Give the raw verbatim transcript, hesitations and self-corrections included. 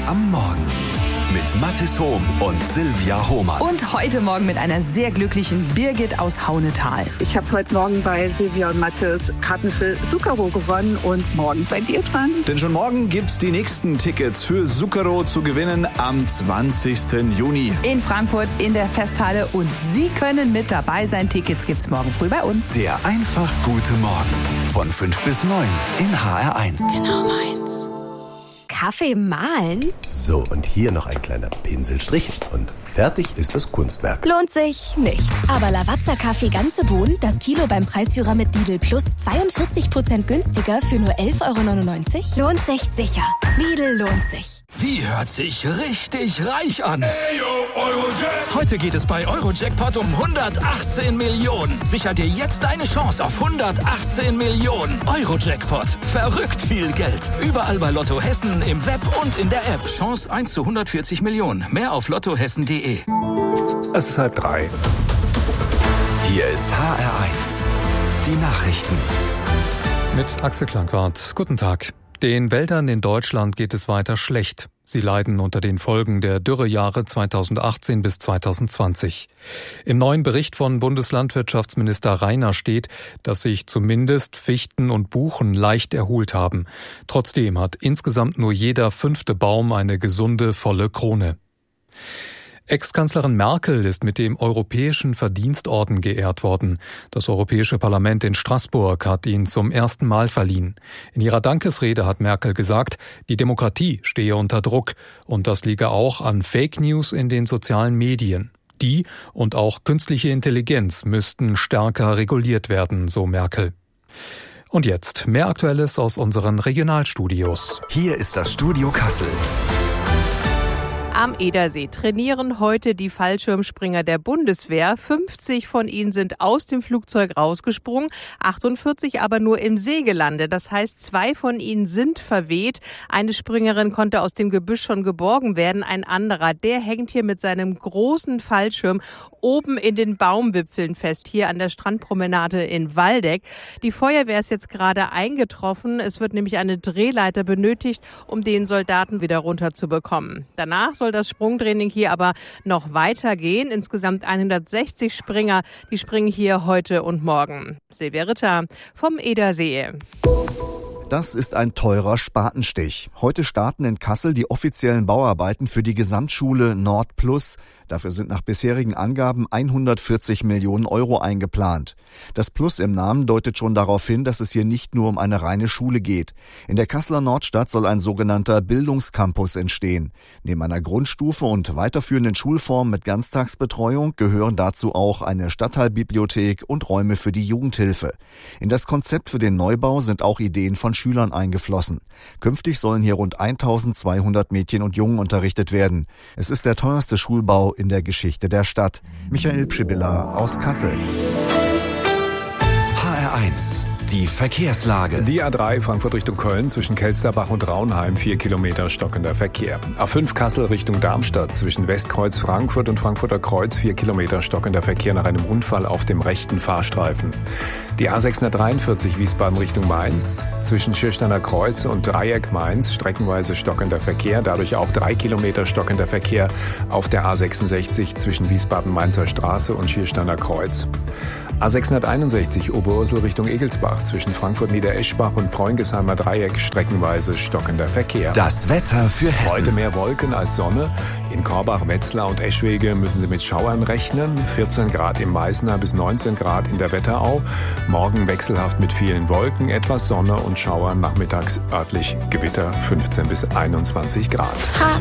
am Morgen mit Mathis Hohm und Silvia Hohmann. Und heute Morgen mit einer sehr glücklichen Birgit aus Haunetal. Ich habe heute Morgen bei Silvia und Mathis Karten für Zucchero gewonnen und morgen bei dir dran. Denn schon morgen gibt's die nächsten Tickets für Zucchero zu gewinnen am zwanzigsten Juni. In Frankfurt in der Festhalle und Sie können mit dabei sein. Tickets gibt's morgen früh bei uns. Der einfach gute Morgen von fünf bis neun in H R eins. Genau meins. Kaffee mahlen? So, und hier noch ein kleiner Pinselstrich und fertig ist das Kunstwerk. Lohnt sich nicht. Aber Lavazza Kaffee ganze Bohnen, das Kilo beim Preisführer mit Lidl Plus zweiundvierzig Prozent günstiger für nur elf Euro neunundneunzig? Lohnt sich sicher. Lidl lohnt sich. Wie hört sich richtig reich an? Hey, yo, Eurojackpot. Heute geht es bei Eurojackpot um hundertachtzehn Millionen. Sicher dir jetzt deine Chance auf hundertachtzehn Millionen. Eurojackpot. Verrückt viel Geld. Überall bei Lotto Hessen, im Web und in der App. Chance eins zu hundertvierzig Millionen. Mehr auf lottohessen punkt de. Es ist halb drei. Hier ist H R eins. Die Nachrichten. Mit Axel Klangwart. Guten Tag. Den Wäldern in Deutschland geht es weiter schlecht. Sie leiden unter den Folgen der Dürrejahre zweitausendachtzehn bis zweitausendzwanzig. Im neuen Bericht von Bundeslandwirtschaftsminister Rainer steht, dass sich zumindest Fichten und Buchen leicht erholt haben. Trotzdem hat insgesamt nur jeder fünfte Baum eine gesunde, volle Krone. Ex-Kanzlerin Merkel ist mit dem Europäischen Verdienstorden geehrt worden. Das Europäische Parlament in Straßburg hat ihn zum ersten Mal verliehen. In ihrer Dankesrede hat Merkel gesagt, die Demokratie stehe unter Druck und das liege auch an Fake News in den sozialen Medien. Die und auch künstliche Intelligenz müssten stärker reguliert werden, so Merkel. Und jetzt mehr Aktuelles aus unseren Regionalstudios. Hier ist das Studio Kassel. Am Edersee trainieren heute die Fallschirmspringer der Bundeswehr. fünfzig von ihnen sind aus dem Flugzeug rausgesprungen, achtundvierzig aber nur im See gelandet. Das heißt, zwei von ihnen sind verweht. Eine Springerin konnte aus dem Gebüsch schon geborgen werden. Ein anderer, der hängt hier mit seinem großen Fallschirm oben in den Baumwipfeln fest, hier an der Strandpromenade in Waldeck. Die Feuerwehr ist jetzt gerade eingetroffen. Es wird nämlich eine Drehleiter benötigt, um den Soldaten wieder runterzubekommen. Danach soll das Sprungtraining hier aber noch weitergehen. Insgesamt hundertsechzig Springer, die springen hier heute und morgen. Silvia Ritter vom Edersee. Das ist ein teurer Spatenstich. Heute starten in Kassel die offiziellen Bauarbeiten für die Gesamtschule Nord Plus. Dafür sind nach bisherigen Angaben hundertvierzig Millionen Euro eingeplant. Das Plus im Namen deutet schon darauf hin, dass es hier nicht nur um eine reine Schule geht. In der Kasseler Nordstadt soll ein sogenannter Bildungscampus entstehen. Neben einer Grundstufe und weiterführenden Schulformen mit Ganztagsbetreuung gehören dazu auch eine Stadtteilbibliothek und Räume für die Jugendhilfe. In das Konzept für den Neubau sind auch Ideen von Schülern eingeflossen. Künftig sollen hier rund eintausendzweihundert Mädchen und Jungen unterrichtet werden. Es ist der teuerste Schulbau in der Geschichte der Stadt. Michael Pschibilla aus Kassel. H R eins. Die Verkehrslage. Die A drei Frankfurt Richtung Köln zwischen Kelsterbach und Raunheim, vier Kilometer stockender Verkehr. A fünf Kassel Richtung Darmstadt zwischen Westkreuz Frankfurt und Frankfurter Kreuz, vier Kilometer stockender Verkehr nach einem Unfall auf dem rechten Fahrstreifen. Die A sechshundertdreiundvierzig Wiesbaden Richtung Mainz zwischen Schirsteiner Kreuz und Dreieck Mainz, streckenweise stockender Verkehr, dadurch auch drei Kilometer stockender Verkehr auf der A sechsundsechzig zwischen Wiesbaden-Mainzer Straße und Schirsteiner Kreuz. A sechshunderteinundsechzig Oberursel Richtung Egelsbach zwischen Frankfurt-Niedereschbach und Preungesheimer Dreieck, streckenweise stockender Verkehr. Das Wetter für Hessen. Heute mehr Wolken als Sonne. In Korbach, Wetzlar und Eschwege müssen Sie mit Schauern rechnen. vierzehn Grad im Meißner bis neunzehn Grad in der Wetterau. Morgen wechselhaft mit vielen Wolken, etwas Sonne und Schauern, nachmittags örtlich Gewitter, fünfzehn bis einundzwanzig Grad.